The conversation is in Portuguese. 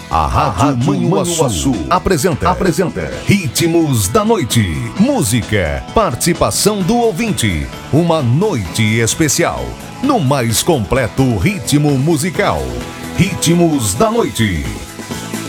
A Rádio Manhuaçu apresenta Ritmos da Noite. Música, participação do ouvinte. Uma noite especial no mais completo ritmo musical. Ritmos da Noite.